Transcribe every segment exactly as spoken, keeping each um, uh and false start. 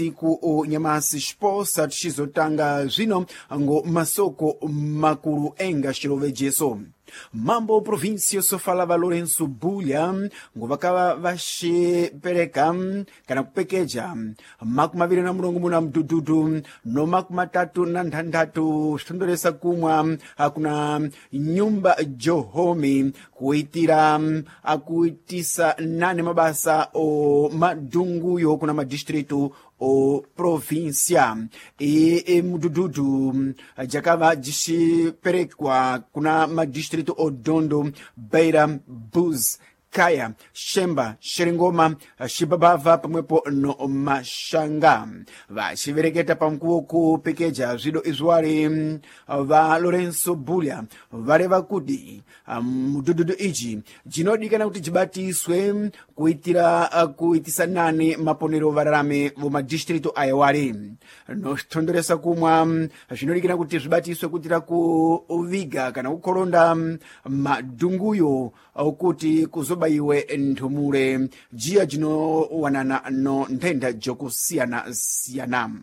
ku o nyamasi sports tchizotanga zvino ngo masoko makulu enga xilove jeso mambo provincio sofala Lourenço Bulha ngo vakava vaxipereka kana kupekeja makumaviri na mulongo muna mdududu no makumatatu na nthanthatu xitondolesa kumwa kuna nyumba johomi kuitira akuitisa nane mabasa o madunguyo kuna madistritu o província e, e mdududu jakava jixiperekwa kuna madistritu o Dondo, Beira, Buz, Kaya, Xemba, Xeringoma, Xibabava pamwepo no Maxanga vaxivereketa pamkuwo kupekeja zvido izwari va Lourenço Bulha vareva kuti mdududu iji jinodikana kuti jibatiswe kuitira kuitisa nane maponero vararame vomadistritu ayawari noxitondolesa kumwa zvinodikana kuti zvibatiswe kuitira kuviga kana kukolonda madunguyo kuti kuzobayiwe nthumule jiya jinowanana no nthenda jokusiyana-siyana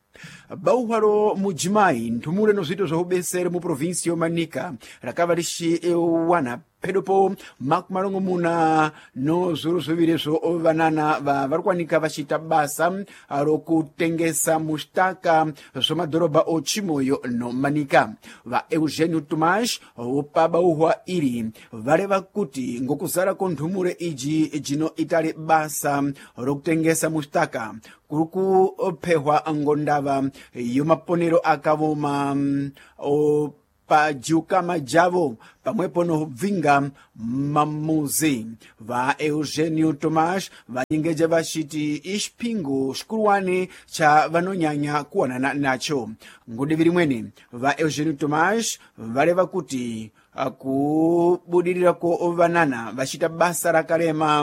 bauhalo mujimayi nthumule no zvito zvaubesere mu provinsi yomanika rakava lixiwana pedopo makumalongo muna no zuru ziviri zovanana va varikuwanika vacita basa rokutengesa mustaka zvamadhorobha ochimoyo no manika va Eugênio Tomás opa bauhwa iri vareva kuti ngokuzarako nthumule iji jino itali basa rokutengesa mustaka kuri kuphehwa ngondava yomaponero akavoma o pajiukama javo pamwepo nobvinga mamuzi va Eugênio Tomás vanyengeja vaxiti ixiphingo xikuluwani cha vanonyanya kuwanana nacho ngodi virimweni va Eugênio Tomás vareva kuti akubudirirako vanana vacita basa rakalema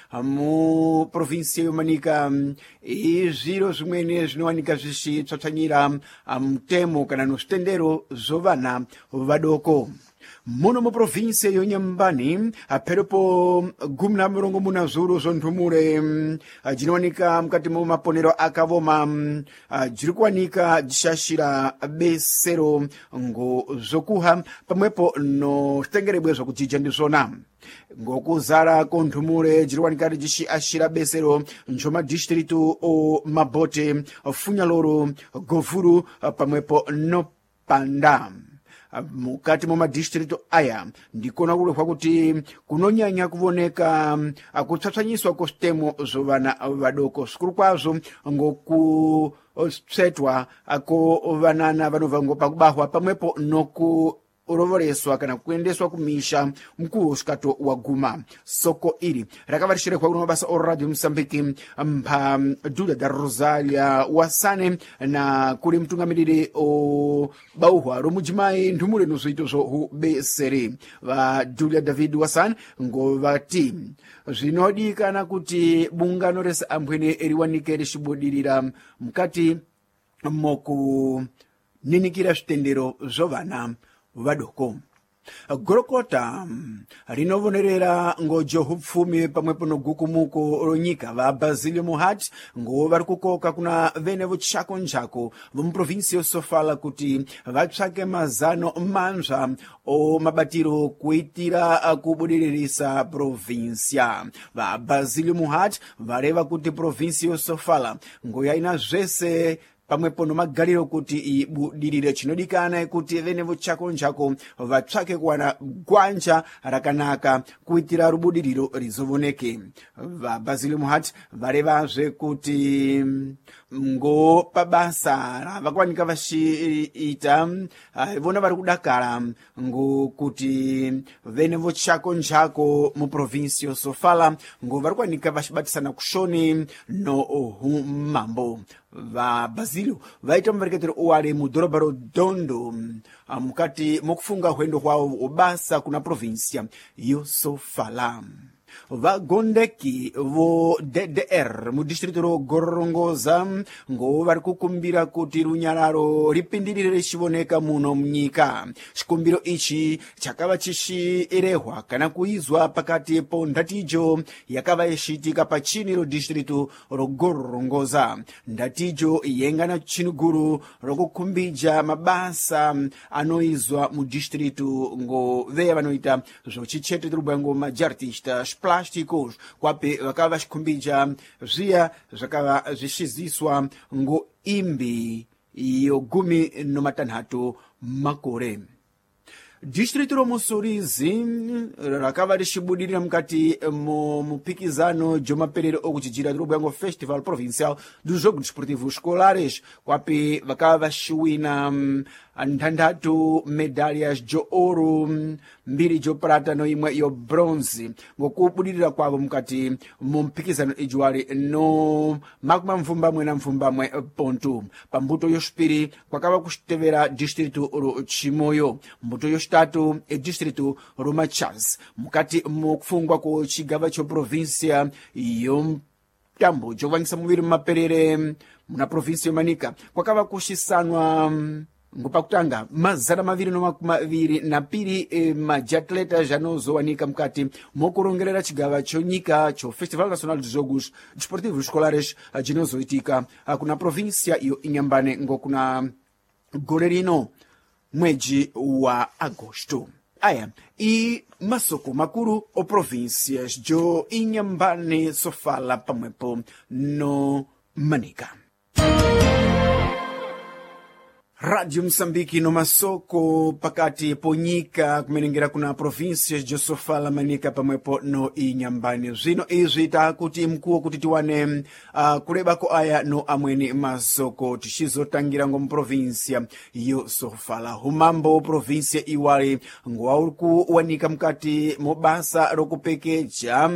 mu provinsia yomanika izviro zvimwene zvinowanika zvichitsvatsvanyira mutemo kana nositendero zovana vadoko muno mu provinsia yonyambani aperepo gumi na mulongo muna zuru zonthumule jinowanika mkati mu maponero akavoma jiri kuwanika jixaxira besero ngo zokuha pamwepo no xitengerebwe zokujija ndi zona ngokuzara konthumule jiri wanikati jixaxira besero ncho madistritu o Mabote, Funyaloro, Govuru pamwepo no Panda mukati mu madistritu aya ndikona kulekwa kuti kunonyanya kuvoneka akutsatsanyiswa kositemo zovana vadoko sikulu kwazo ngokutsvetwa ako vanana vanobva ngopakubahwa pamwepo noku urovoreswa kana kuendeswa kumisha mkuu xikato wa Guma soko iri rakava lixilekwa kuno mabasa o Radio Msambiki mpha Julia da Rosalia Wasane na kuli mtungamiriri o bauhwa romujimayi nthumule nozoito zohubeseri va Julia David Wasane ngo vati zvinodikana kuti bungano resa amphwene eriwanike lixibudirira mkati moku ninikira switendero zovana vadoko gorokota rinovonerera ngojo hupfumi pamwepo no gukumuko ronyika va Basílio Muhat ngo vari kukoka kuna vene vuchako njako vomuprovinsi yosofala kuti vatsvake mazano manzva o mabatiro kuitira kubudiririsa provinsia va Basílio Muhat vareva kuti provinsi yosofala ngo yaina zvese pamwepo nomagaliro kuti ibudirire chinodikana kuti venevo chako njako vatsvake kuwana gwanja rakanaka kuitira rubudiriro rizovoneke va Basílio Muhat varevazve kuti ngo pabasa ravakuwanika vachiita vona vari kudakara ngo kuti venevo chako njako mu provinsi yosofala ngo vari kuwanika vachibatisana kushoni no humambo va Basílio vaita muvereketero uwale mu dhorobha ro Dondo mukati mokufunga hwendo hwawo ubasa kuna provinsia yosofala vagondeki vo D D R mu distrito ro Gorongosa ngo vari kukumbira kuti runyararo ripindirire richioneka muno mnyika. Chikumbiro ichi chakava chichierehwa kana kuizwa pakati po ndatijo yakava ishitika pachini ro distrito ro Gorongosa. Ndatijo yengana chinuguru rokukumbija mabasa anoizwa mu distrito ngo veya vanoita zvochichete turubwango majartistas plásticos kwape vakava vachikumbija zviya zvakava zvichiziswa ngo imbi iyo gumi nomatanhatu makore. Distrito romusurizi rakava richibudirira mukati mumupikizano jomaperero okuchijira turubwango festival provincial dos jogos desportivos escolares kwape vakava vachiwina nthandatu medalhas de ouro mbiri jo prata no imwe yo bronze ngokubudirira kwavo mukati mumpikizano ijuwali no makuma mvumbamwe na mvumbamwe pontu. Pambuto yospiri kwakava kuchitevera distrito ro Chimoyo, mbuto yostatu e distrito ro Machas mukati mukufungwa ko chigava cho provincia yo tambo jovanisa muviri mumaperere muna provincia yomanika kwakava kuchisanwa ngopakutanga mazana maviri no makumi maviri na piri e, majatleta janozowanika mukati mokurongerera chigava chonyika cho Festival Nacional de Jogos Desportivos Escolares jinozoitika kuna provincia iyo Inhambane ngokuna gore rino mwezi wa agosto. Aya i masoko makuru o provincias jo Inhambane sofala pamwepo no Manika. Radio Msambiki no masoko pakati ponyika kumenengera kuna provincias josofala Manika pamwepo no Inhambane. Zvino izvi takuti mkuwo kuti tiwane uh, kulebako aya no amweni masoko tichizotangira ngo provincia yo sofala. Humambo provincia iwali ngwauluku wanika mkati mobasa rokupekeja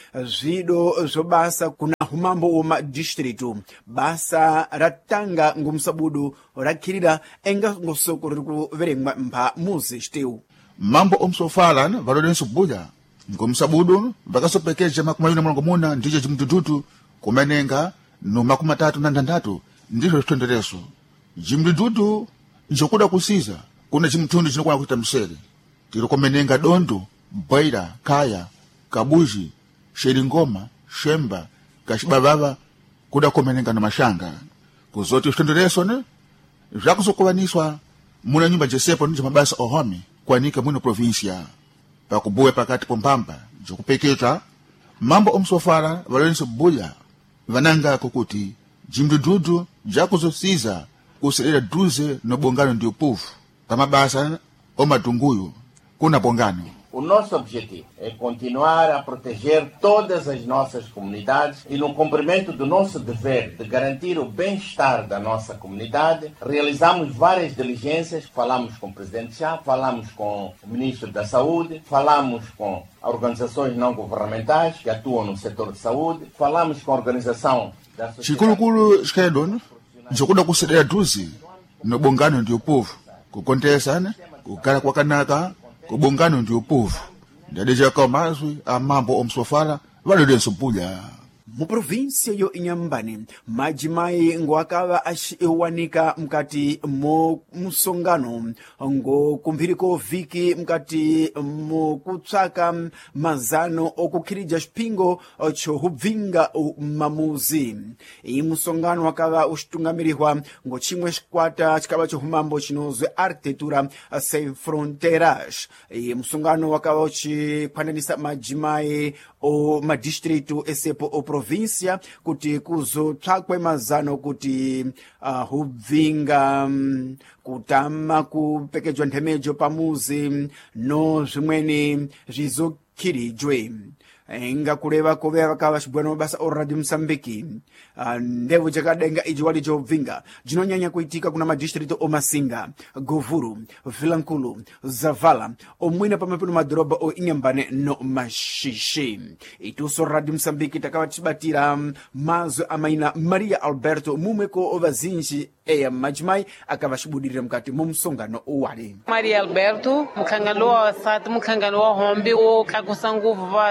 zvido zobasa kuna humambo oma distrito basa ratanga ngumsabudu rakirira enga ngosoko rikuverengwa mpa muzi steu. Mambo omsofala valodenso buja ngumsabudu vakasopekeja makumayuna mwango muna ndicho jimdududu kumenenga no makumatatu na ndandatu ndicho chitendereso. Jimdududu njokuda kusiza kuna jimtundu jinokwana kuita msere tiro kumenenga dondo baira kaya kabuji sheringoma shemba kashibababa kuda kumenenga na mashanga kuzoti chitendereso ne zvakusokuvaniswa muna nyumba jesepo ndicho mabasa ohome kwanika muno provincia pakubuwe pakati pompamba jokupeketa mambo omsofala valonso buya vananga kukuti jimdududu jakuzosiza kuselera duze no bongano ndi upufu pamabasa omatunguyo kuna bongano. O nosso objetivo é continuar a proteger todas as nossas comunidades e, no cumprimento do nosso dever de garantir o bem-estar da nossa comunidade, realizamos várias diligências, falamos com o Presidente Chá, falamos com o Ministro da Saúde, falamos com organizações não governamentais que atuam no setor de saúde, falamos com a organização da sociedade... Chikulukulu Skedon, njokuda kuselera duze no bongano ndi upufu kukontesana kukala kwakanaka kubongano ndi upufu ndadeja kwa mazwi amambo omsofala valodenso buja. Mu provincia yo Inhambane majimai ngwakava achiwanika mkati mo musongano ngo kumbiriko viki mkati mo kutsaka mazano okukhirija chipingo cho hubvinga mamuzi. I musongano wakava uchitungamirihwa ngo chimwe chikwata chikava cho humambo chinozwe arquitetura sem fronteiras. I musongano wakava uchikwananisa majimai o madistrito esepo o provincia kuti kuzotsvakwe mazano kuti uh, hubvinga um, kutama kupekedzwa nthemedzo pamuzi no zvimweni zvizokhirijwe. Inga kuleva kovera vakava chibwana mabasa o Radio Msambiki uh, ndevu chakadenga ijiwali jobvinga jinonyanya kuitika kuna madistrito o Masinga, Govuru, Vilankulu, Zavala omwina pamwepo madoroba o Inhambane no Mashishi. Ituso Radio Msambiki takava tibatira um, mazwe amaina Maria Alberto mumweko ovazinji eya majimai akava chibudirira mkati mumsongano uwali. Maria Alberto mkhangalo wa sati mkhangalo wa hombi o kakusanguvu wa sati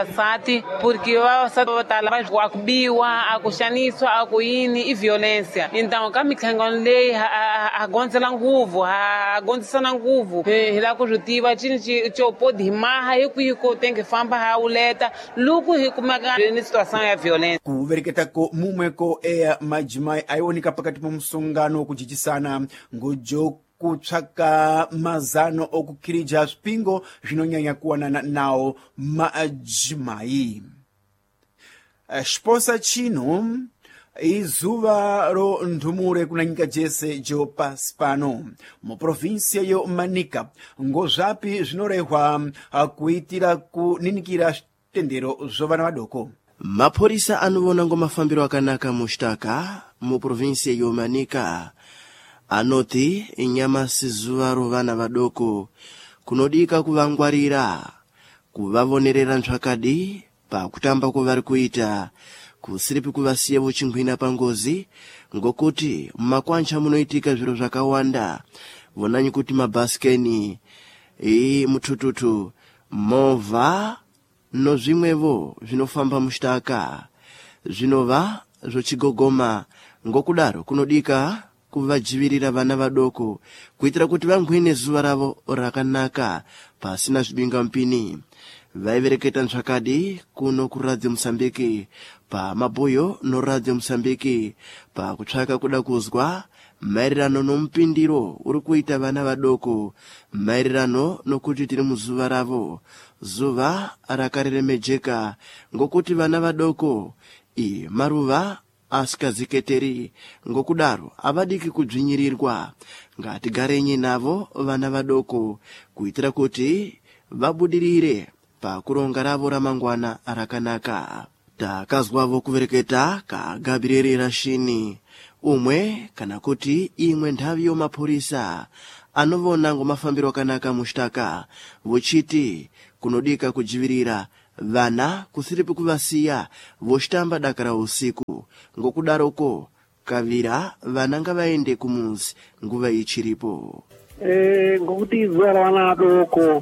morte, porque está lá a cubiwa, a cuxaniço, a cuine e violência. Então, kami kangonlei a gonza la nguvu, a gonza na nguvu, la kujutiva chini cho pode marra e que tem que famba a uleta, lugo e como é situação é violência. Kuvereketako mumweko ea majimai ayonika pakati pa msongano kuchichisana ngojo kutsvaka mazano okukhirija swipingo zvinonyanya kuwanana nawo majimai. Xiposa chino izuva ro nthumule kuna nyika jese jopasi pano mu provinsia yo Manika ngozvapi zvinorehwa kuitira kuninikira tendero zovana vadoko. Mapurisa anovona ngomafambiro akanaka mushtaka mu provinsia yo Manika anoti inyamasi zuva rovana vadoko kunodika kuvangwarira kuvavonerera ntsvakadi pakutamba kwavari kuita kusiripi kuvasiya vochingwina pangozi ngokuti mumakwancha munoitika zviro zvakawanda vonanyi kuti mabhasikeni e mutututu movha nozvimwevo zvinofamba mushtaka zvinova zvochigogoma ngokudaro kunodika kuvajivirira vana vadoko kuitira kuti vangwine zuva ravo rakanaka pasina zvibinga mpini. Vaivereketa ntsvakadi kuno ku Radio Msambiki pa mabhuyo no Radio Msambiki pa kutsvaka kuda kuzwa maererano nompindiro uri kuita vana vadoko maererano nokuti tiri muzuva ravo zuva rakareremejeka ngokuti vana vadoko i maruva asikaziketeri ngokudaro avadiki kudzvinyirirwa. Ngatigarenyi navo vana vadoko kuitira kuti vabudirire pakuronga ravo ramangwana rakanaka. Takazwavo kuvereketa ka Gabriel Rashini umwe kana kuti imwe nthavi yomapurisa anovona ngomafambiro akanaka mushtaka vochiti kunodika kujivirira vana kusiripi kuvasiya vochitamba dakara usiku ngokudaroko kavira vana ngavaende kumuzi nguva ichiripo. Eh, ngokuti zuva ravana vadoko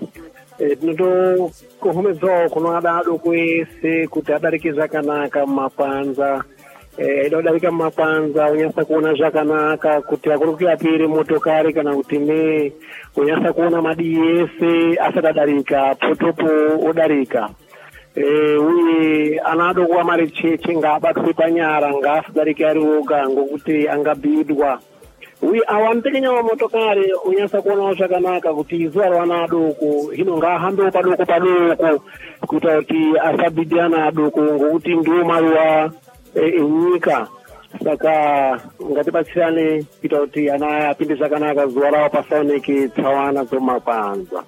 tinotokohomedzawo kuno ada adoko ese kuti adarike zvakanaka mumakwanza. Ida kudarika mumakwanza unyasa kuona zvakanaka kuti akuri kuyapire motokari kana kuti ne unyasa kuona madii ese asati adarika potopo odarika. Uye ana adoko amari cheche ngaabatwe panyara ngaasadarike ari oga ngokuti angabhidwa. Uye awanotekenya mamotokari unyasa kuonawo zvakanaka kuti zuva ravana adoko hino ngaahambewo padoko padoko kuita kuti asabhidhe ana adoko ngokuti ndiwo maruva enyika. Saka ngatibatsirane kuita kuti ana aya apinde zvakanaka zuva ravo pasaoneke tsawana dzomakwanza.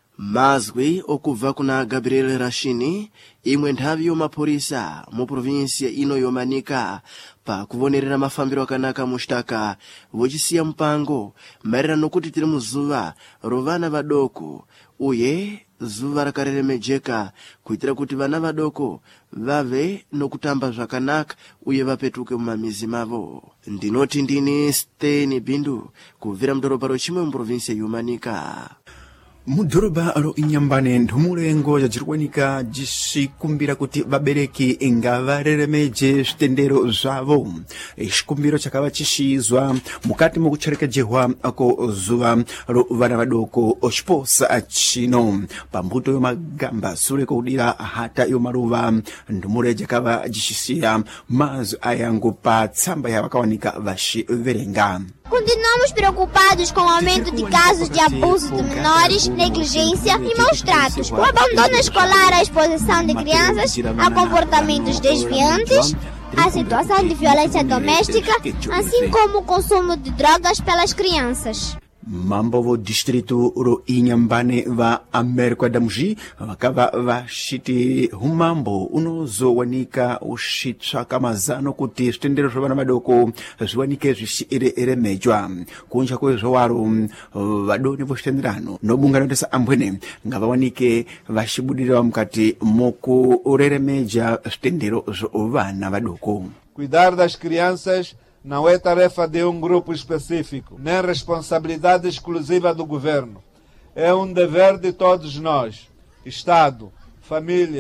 Mazwi okubva kuna Gabriel Rashini imwe nthavi yomapurisa mu provinsia ino yomanika pa kuvonerera mafambiro akanaka mushtaka vochisiya mpango maererano kuti tiri muzuva rovana vadoko uye zuva rakareremejeka kuitira kuti vana vadoko vave nokutamba zvakanaka uye vapetuke mumamizi mavo. Ndinoti ndini Steni Bindu kubvira mudhorobha rochimwe mu provinsia yomanika. Mudhorobha ro Inyambane nthumulengo jachirikwanika jisikumbira kuti vabereki ngavareremeje zvitendero zvavo. Chikumbiro chakava chishizwa mukati mokucherekedzerwa ko zuva ro vana vadoko chiposa chino pambuto yomagamba sure kudira hata yomaruva nthumule jakava jishisiya mazwi ayango pa tsamba yavakawanika vachiverenga. Continuamos preocupados com o aumento de casos de abuso de menores, negligência e maus tratos, o abandono escolar, a exposição de crianças a comportamentos desviantes, a situação de violência doméstica, assim como o consumo de drogas pelas crianças. Mambo vo distrito ro Inyambane va Amerika Damuji vakava vashiti humambo unozowanika ushitsvaka mazano kuti zvitendero zvavana vadoko zviwanike zvichieremedzwa kunja kwezvowaro vadoni vochitenderano nobungano tesa ambwene ngavawanike vachibudirira mukati mokureremeja zvitendero zvavana vadoko. Cuidar das crianças não é tarefa de um grupo específico, nem responsabilidade exclusiva do governo. É um dever de todos nós, Estado, famílias,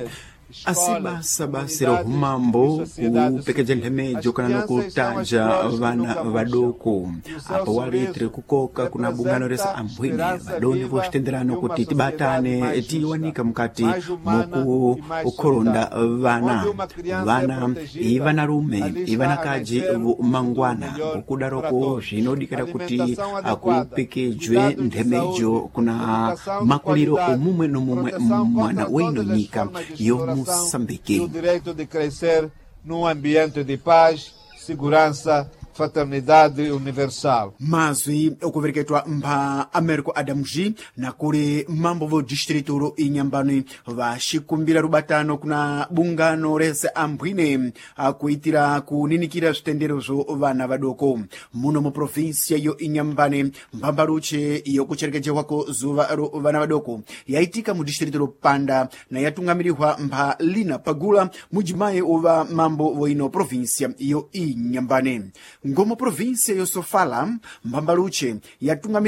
asibasabasira humambo upekedza nthemedzo kana nokutanja vana vadoko apo waletere kukoka kuna bungano resa ambwine vadoni voxitenderano kuti tibatane tiwanika mukati muku ukholonda vana vana ivanarume ivanakaji mangwana ukudaroko zvinodikira kuti akupekedzwe nthemedzo kuna makuliro omumwe nomumwe mwana weino nyika yo Moçambique. O direito de crescer num ambiente de paz, segurança, fraternidade universal. mazwi okuvereketwa mpa americo adamji na kuli mambo vo distrito inyambani vaxikumbira rubatano kuna bungano rese ambwine akuitira kuninikira zvitenderezo vana vadoko muno mu provinsia yo inyambani mbambaluche yokucherekedzewako zuva ro vana vadoko yaitika mu distrito ro panda na yatungamirirwa mpa lina pagula mujimaye ova mambo vo ino provinsia yo inyambani ngomo provinsia yo Sofala mbambaluche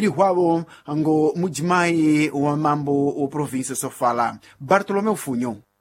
yatungamirirwavo ngo mujimayi wa mambo o provinsia Sofala Bartolomeu Funyo.